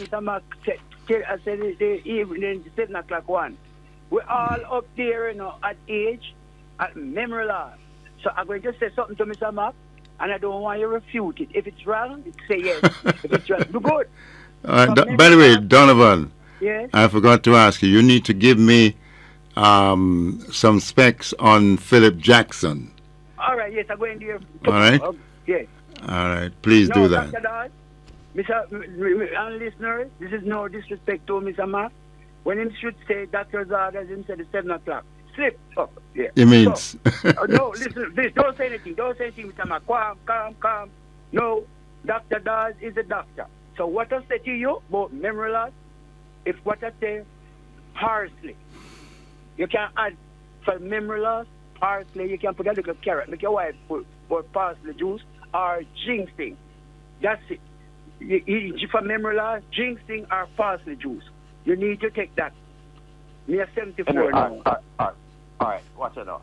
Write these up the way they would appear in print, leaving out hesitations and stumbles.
Mr. Mark said, I said the evening 7 o'clock one. We're all up there, at age, at memory loss. So I'm going to say something to Mr. Mark, and I don't want you to refute it. If it's wrong, say yes. If it's right, do good. By the way, Donovan, yes? I forgot to ask you. You need to give me some specs on Philip Jackson. All right, yes, I'm going there. All right? Yes. All right, please do that. Dr. Dodd, and listeners, this is no disrespect to Mr. Mark. When him should say doctor's orders, him said 7 o'clock. Slip up. Yeah. It means. So, no, listen, please, don't say anything. Don't say anything, Mr. Mark. Calm. No, Dr. Dodd is a doctor. So what I say to you about memory loss, if what I say, parsley. You can add for memory loss, parsley, you can put a little carrot. Make your wife put parsley juice or ginseng. That's it. For memory loss, ginseng or parsley juice. You need to take that. Me are 74 now. All right. Watch it now.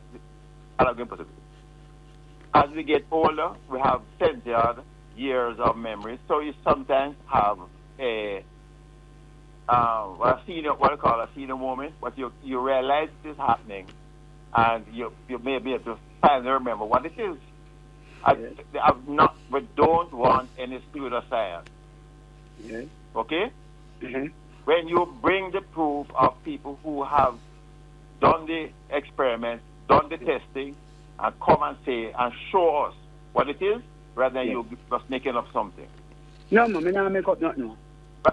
As we get older, we have 70 odd years of memory. So you sometimes have a senior moment, but you realize this is happening, and you may be able to finally remember what it is. We don't want any pseudoscience. Yeah. Okay? Mm-hmm. When you bring the proof of people who have done the experiment, done the testing, and come and say and show us what it is, rather than you just making up something. No, man, I don't make up nothing. No.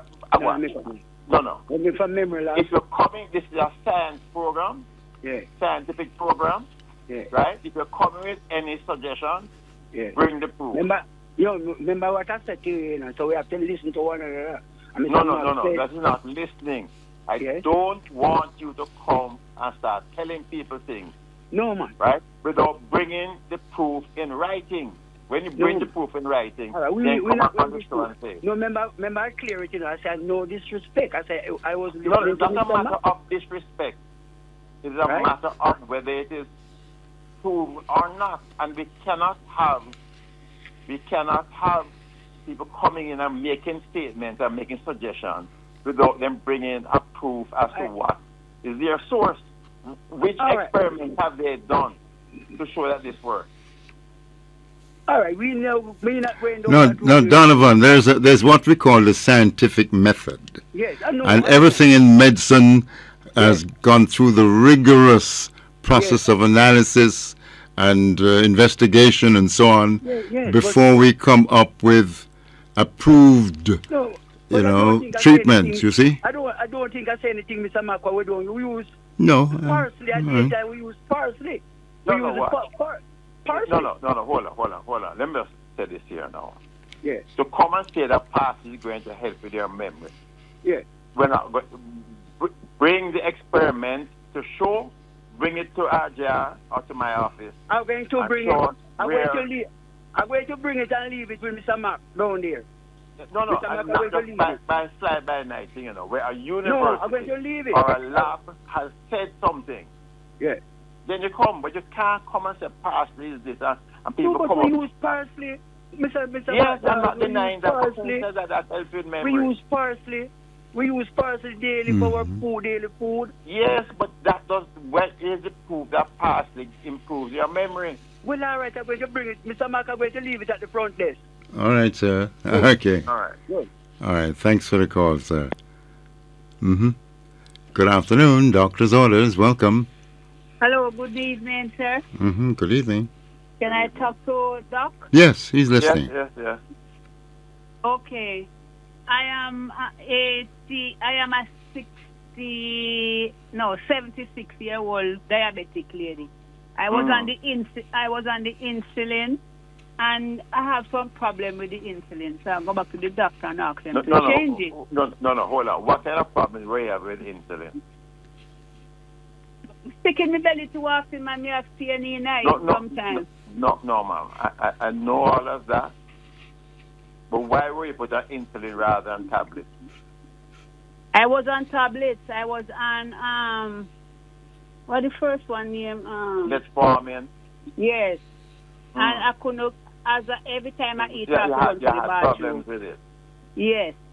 No. Only from memory loss. If you're coming, this is a science program, scientific program, right? If you're coming with any suggestions, bring the proof. Remember what I said to you, so we have to listen to one another. No. That is not listening. I don't want you to come and start telling people things. No, man. Right? Without bringing the proof in writing. When you bring the proof in writing, then come on the show and say. No, remember I clear it, I said no disrespect. I said I was listening No, it's not a matter of disrespect. It's a matter of whether it is proved or not. And we cannot have people coming in and making statements and making suggestions without them bringing a proof as to what is their source. Which experiments have they done to show that this works? All right, we're not going to... No, Donovan, there's what we call the scientific method. Yes, I know. And everything in medicine has gone through the rigorous process of analysis and investigation and so on before we come up with approved, treatments, you see? I don't think I say anything, Mr. Mark, we don't. We use parsley. At the time, we use parsley. Parsley. No, hold on. Let me just say this here now. Yes. So come and say that parsley is going to help with your memory. Yes. Bring the experiment to show. Bring it to RJR or to my office. I'm going to bring it. I'm going to bring it and leave it with Mr. Mark down there. No, I'm not just by fly-by-night thing, where a university I'm going to leave it. or a lab has said something. Yes. Then you come, but you can't come and say parsley is this, and people but come we up. Use parsley. Mr. Yes, Mark, I'm not denying that. Parsley. That helps with memory. We use parsley. We use parsley daily for our daily food. Yes, but that does. Well, is the proof that parsley improves your memory? Well, all right, I'm going to bring it. Mr. Mark, I'm going to leave it at the front desk. All right, sir. Okay. All right. Good. All right. Thanks for the call, sir. Good afternoon. Doctor's orders. Welcome. Hello. Good evening, sir. Good evening. Can I talk to Doc? Yes, he's listening. Yes. Okay. I am 76-year-old diabetic lady. I was on the insulin, and I have some problem with the insulin, so I go back to the doctor and ask them to change it. No, hold on. What kind of problems do you have with insulin? Sticking my belly too often, man, you have CNE night sometimes. No, ma'am. I know all of that. But why were you put on insulin rather than tablets? I was on tablets. I was on, what the first one name? Metformin. Yes. And I couldn't, every time I eat, I had problems with it. Yes.